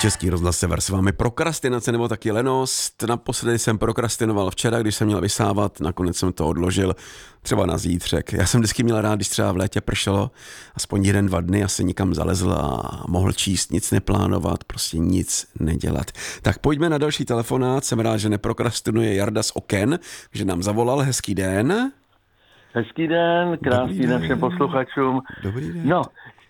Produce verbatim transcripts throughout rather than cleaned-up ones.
Český rozhlas Sever s vámi. Prokrastinace nebo taky lenost. Naposledy jsem prokrastinoval včera, když jsem měl vysávat, nakonec jsem to odložil třeba na zítřek. Já jsem vždycky měl rád, když třeba v létě pršelo, aspoň jeden, dva dny, asi nikam zalezl a mohl číst, nic neplánovat, prostě nic nedělat. Tak pojďme na další telefonát. Jsem rád, že neprokrastinuje Jarda z Oken, že nám zavolal. Hezký den. Hezký den, krásný den všem posluchačům. Dobrý den. No,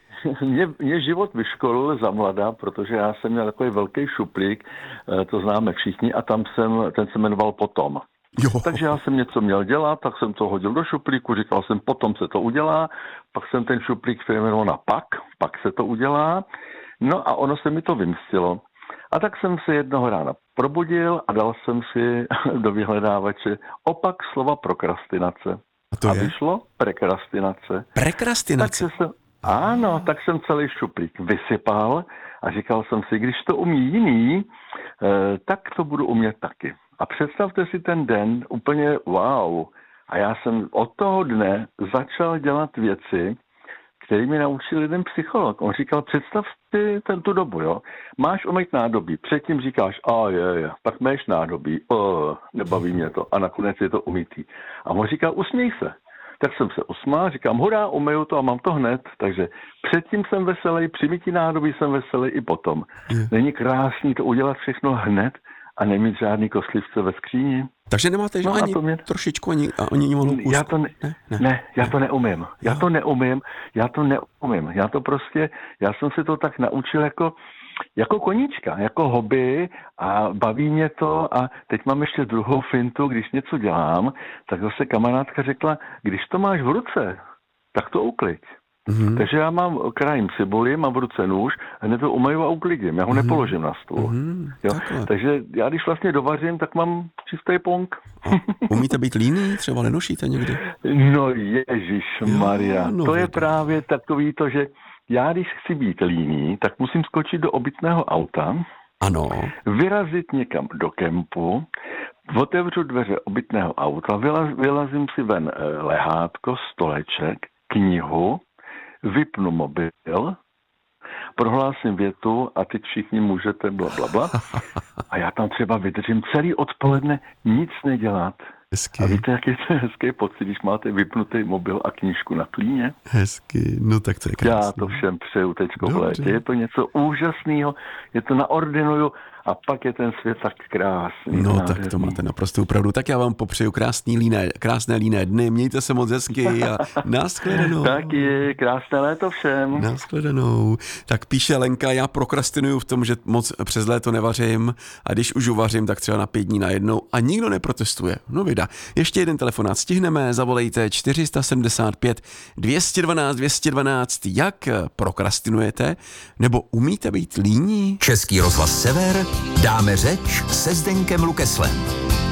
mě, mě život vyškolil za mladá, protože já jsem měl takový velký šuplík, to známe všichni, a tam jsem, ten se jmenoval Potom. Jo. Takže já jsem něco měl dělat, tak jsem to hodil do šuplíku, říkal jsem, potom se to udělá, pak jsem ten šuplík přejmenoval na pak, pak se to udělá, no a ono se mi to vymstilo. A tak jsem se jednoho rána probudil a dal jsem si do vyhledávače opak slova prokrastinace. A to a je? vyšlo prekrastinace. Prekrastinace? Tak jsem, ano, tak jsem celý šuplík vysypal a říkal jsem si, když to umí jiný, eh, tak to budu umět taky. A představte si ten den, úplně wow. A já jsem od toho dne začal dělat věci, který mi naučil jeden psycholog. On říkal, představ si ten tu dobu, jo. Máš umýt nádobí, předtím říkáš, a je, je, pak máš nádobí, o, nebaví mě to, a nakonec je to umytý. A on říkal, usměj se. Tak jsem se usmál, říkám, hurá, umyju to a mám to hned. Takže předtím jsem veselý, při mytí nádobí jsem veselý i potom. Je. Není krásný to udělat všechno hned a nemít žádný koslivce ve skříni? Takže nemáte No, ani mě... trošičku, ani, ani malou kůzku? Já to ne, ne, ne. ne, já to neumím. Já Jo. to neumím, já to neumím. Já to prostě, já jsem si to tak naučil jako, jako koníčka, jako hobby a baví mě to a teď mám ještě druhou fintu, když něco dělám, tak zase kamarádka řekla, když to máš v ruce, tak to ukliď. Mhm. Takže já mám, krájím cibuli, mám v ruce nůž, hned to umyju a uklidím. Já ho nepoložím na stůl. Mhm, Jo? takhle. Takže já když vlastně dovařím, tak mám čistý pong. A umíte být líný? Třeba lenošíte někdy? No ježišmarja, Jo, no to je vidíš. právě takový to, že já když chci být líný, tak musím skočit do obytného auta, Ano. vyrazit někam do kempu, otevřu dveře obytného auta, vylaz, vylazím si ven eh, lehátko, stoleček, knihu, vypnu mobil, prohlásím větu a teď všichni můžete bla, bla, bla. A já tam třeba vydržím celý odpoledne nic nedělat. Hezky, A víte, jaký je to hezký pocit, když máte vypnutý mobil a knížku na klíně? hezky. No tak to je krásné. Já to všem přeju teďko v Dobře. létě. Je to něco úžasného, je to naordinuju a pak je ten svět tak krásný. No nádherný. tak to máte naprostou pravdu. Tak já vám popřeju krásný líné, krásné líné dny, mějte se moc hezky a nashledanou. Taky krásné léto všem. Nashledanou. Tak píše Lenka, já prokrastinuju v tom, že moc přes léto nevařím a když už uvařím, tak třeba na pět dní najednou a nikdo neprotestuje. No vida. Ještě jeden telefonát stihneme, zavolejte čtyři sedmdesát pět dvě stě dvanáct dvě stě dvanáct. Jak prokrastinujete? Nebo umíte být líní? Český rozhlas Sever, dáme řeč se Zdeňkem Lukeslem.